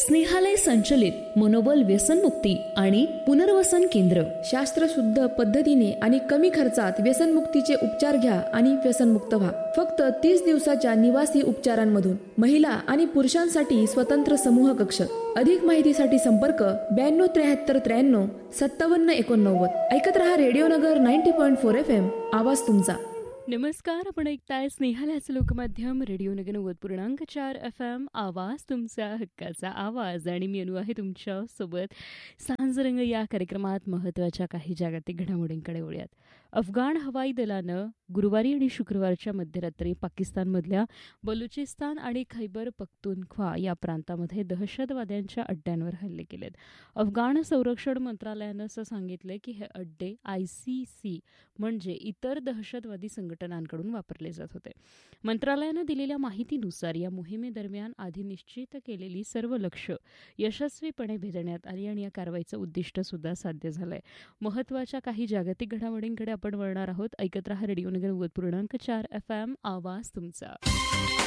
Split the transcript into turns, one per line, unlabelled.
स्नेहालय संचलित मनोबल व्यसनमुक्ती आणि पुनर्वसन केंद्र.
शास्त्रशुद्ध पद्धतीने आणि कमी खर्चात व्यसनमुक्तीचे उपचार घ्या आणि व्यसनमुक्त व्हा. फक्त 30 दिवसाच्या निवासी उपचारांमधून. महिला आणि पुरुषांसाठी स्वतंत्र समूह कक्ष. अधिक माहितीसाठी संपर्क 92 73 93 57 89. ऐकत रहा रेडिओनगर 90.4 FM. आवाज तुमचा.
नमस्कार, आपण ऐकताय स्नेहालयाचं लोकमाध्यम रेडिओनगर 90.4 FM. आवाज तुमचा, हक्काचा आवाज. आणि मी अनु आहे तुमच्या सोबत. सांजरंग या कार्यक्रमात महत्त्वाच्या काही जागतिक घडामोडींकडे वळूयात. अफगाण हवाई दलानं गुरुवारी आणि शुक्रवारच्या मध्यरात्री पाकिस्तानमधल्या बलुचिस्तान आणि खैबर पख्तूनख्वा या प्रांतामध्ये दहशतवाद्यांच्या अड्ड्यांवर हल्ले केलेत. अफगाण संरक्षण मंत्रालयानं असं सांगितलं की हे अड्डे ICC म्हणजे इतर दहशतवादी संघटनांकडून वापरले जात होते. मंत्रालयानं दिलेल्या माहितीनुसार या मोहिमेदरम्यान आधी निश्चित केलेली सर्व लक्ष्य यशस्वीपणे भेदण्यात आली आणि या कारवाईचं उद्दिष्ट सुद्धा साध्य झालंय. महत्त्वाच्या काही जागतिक घडामोडींकडे आपण वळणार आहोत. ऐकत रहा रेडिओनगर 90.4 FM. आवाज तुमचा.